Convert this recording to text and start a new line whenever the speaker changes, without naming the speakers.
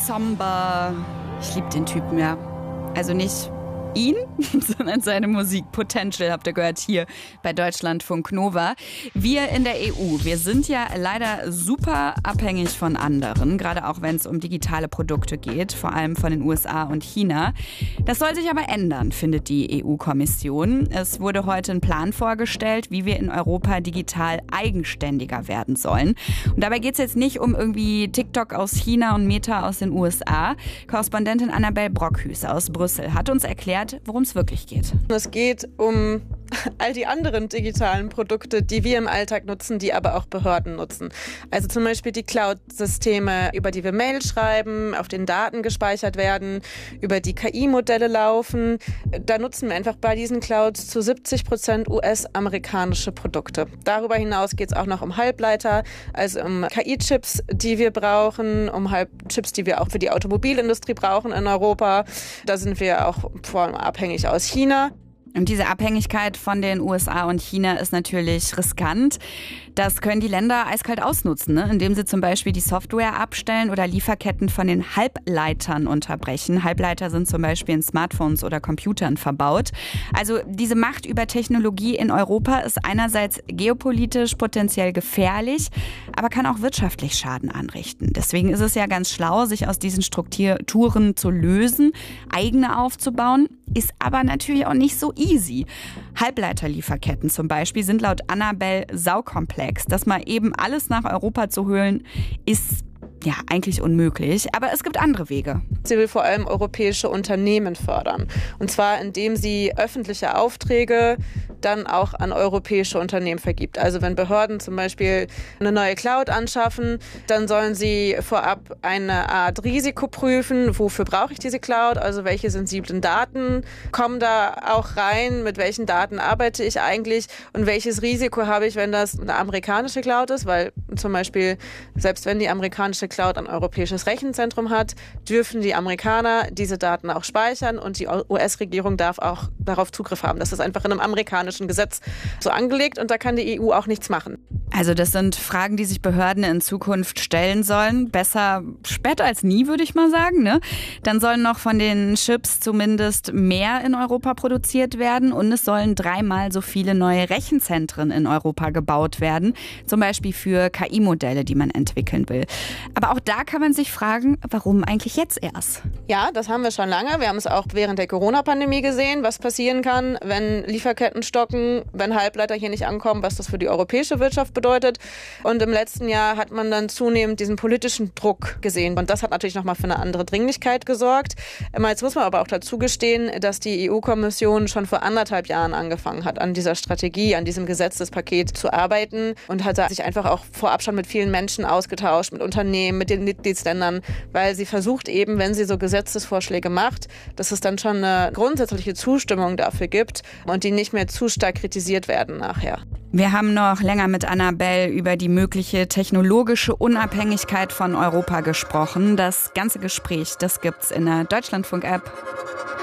somber. Ich liebe den Typen, ja. Also nicht ihn, sondern seine Musik. Potential habt ihr gehört hier bei Deutschlandfunk Nova. Wir in der EU, wir sind ja leider super abhängig von anderen, gerade auch wenn es um digitale Produkte geht, vor allem von den USA und China. Das soll sich aber ändern, findet die EU-Kommission. Es wurde heute ein Plan vorgestellt, wie wir in Europa digital eigenständiger werden sollen. Und dabei geht es jetzt nicht um irgendwie TikTok aus China und Meta aus den USA. Korrespondentin Annabel Brockhüser aus Brüssel hat uns erklärt, worum es wirklich geht.
Es geht um all die anderen digitalen Produkte, die wir im Alltag nutzen, die aber auch Behörden nutzen. Also zum Beispiel die Cloud-Systeme, über die wir Mail schreiben, auf denen Daten gespeichert werden, über die KI-Modelle laufen. Da nutzen wir einfach bei diesen Clouds zu 70% US-amerikanische Produkte. Darüber hinaus geht es auch noch um Halbleiter, also um KI-Chips, die wir brauchen, um Chips, die wir auch für die Automobilindustrie brauchen in Europa. Da sind wir auch vor allem abhängig aus China.
Und diese Abhängigkeit von den USA und China ist natürlich riskant. Das können die Länder eiskalt ausnutzen, ne? Indem sie zum Beispiel die Software abstellen oder Lieferketten von den Halbleitern unterbrechen. Halbleiter sind zum Beispiel in Smartphones oder Computern verbaut. Also diese Macht über Technologie in Europa ist einerseits geopolitisch potenziell gefährlich, aber kann auch wirtschaftlich Schaden anrichten. Deswegen ist es ja ganz schlau, sich aus diesen Strukturen zu lösen, eigene aufzubauen. Ist aber natürlich auch nicht so easy. Halbleiterlieferketten zum Beispiel sind laut Annabel saukomplex. Das mal eben alles nach Europa zu holen, ist ja eigentlich unmöglich. Aber es gibt andere Wege.
Sie will vor allem europäische Unternehmen fördern. Und zwar, indem sie öffentliche Aufträge dann auch an europäische Unternehmen vergibt. Also wenn Behörden zum Beispiel eine neue Cloud anschaffen, dann sollen sie vorab eine Art Risiko prüfen. Wofür brauche ich diese Cloud? Also welche sensiblen Daten kommen da auch rein? Mit welchen Daten arbeite ich eigentlich? Und welches Risiko habe ich, wenn das eine amerikanische Cloud ist? Weil zum Beispiel, selbst wenn die amerikanische Cloud ein europäisches Rechenzentrum hat, dürfen die Amerikaner diese Daten auch speichern und die US-Regierung darf auch darauf Zugriff haben. Das ist einfach in einem amerikanischen Gesetz so angelegt und da kann die EU auch nichts machen.
Also das sind Fragen, die sich Behörden in Zukunft stellen sollen. Besser spät als nie, würde ich mal sagen, ne? Dann sollen noch von den Chips zumindest mehr in Europa produziert werden und es sollen 3-mal so viele neue Rechenzentren in Europa gebaut werden. Zum Beispiel für KI-Modelle, die man entwickeln will. Aber auch da kann man sich fragen, warum eigentlich jetzt erst?
Ja, das haben wir schon lange. Wir haben es auch während der Corona-Pandemie gesehen, was passieren kann, wenn Lieferketten stocken, wenn Halbleiter hier nicht ankommen, was das für die europäische Wirtschaft bedeutet. Und im letzten Jahr hat man dann zunehmend diesen politischen Druck gesehen. Und das hat natürlich nochmal für eine andere Dringlichkeit gesorgt. Jetzt muss man aber auch dazu gestehen, dass die EU-Kommission schon vor 1,5 Jahren angefangen hat, an dieser Strategie, an diesem Gesetzespaket zu arbeiten und hat sich einfach auch vorab schon mit vielen Menschen ausgetauscht, mit Unternehmen, mit den Mitgliedsländern, weil sie versucht eben, wenn sie so Gesetzesvorschläge macht, dass es dann schon eine grundsätzliche Zustimmung dafür gibt und die nicht mehr zu stark kritisiert werden nachher.
Wir haben noch länger mit Annabel über die mögliche technologische Unabhängigkeit von Europa gesprochen. Das ganze Gespräch, das gibt's in der Deutschlandfunk-App.